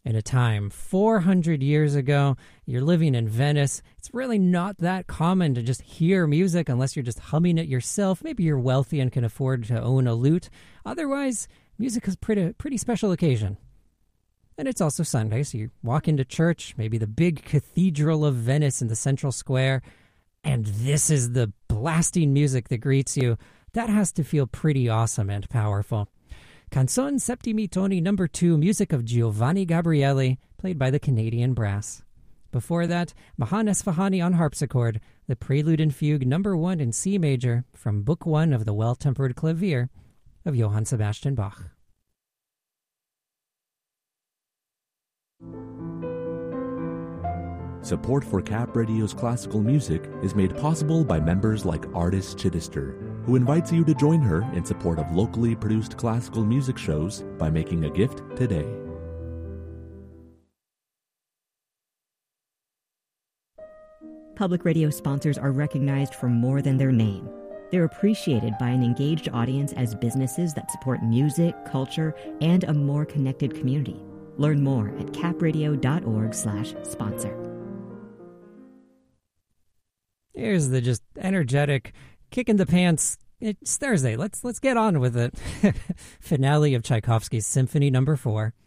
In a time 400 years ago, you're living in Venice. It's really not that common to just hear music unless you're just humming it yourself. Maybe you're wealthy and can afford to own a lute. Otherwise, music is a pretty special occasion. And it's also Sunday, so you walk into church, maybe the big Cathedral of Venice in the central square, and this is the blasting music that greets you. That has to feel pretty awesome and powerful. Canzone Settimi Toni No. 2, music of Giovanni Gabrieli, played by the Canadian Brass. Before that, Mahan Esfahani on harpsichord, the Prelude and Fugue No. 1 in C major from Book 1 of the Well-Tempered Clavier of Johann Sebastian Bach. Support for Cap Radio's classical music is made possible by members like Artis Chittister, who invites you to join her in support of locally produced classical music shows by making a gift today. Public radio sponsors are recognized for more than their name. They're appreciated by an engaged audience as businesses that support music, culture, and a more connected community. Learn more at capradio.org/sponsor. Here's the just energetic, kick in the pants. It's Thursday. Let's get on with it. Finale of Tchaikovsky's Symphony No. 4.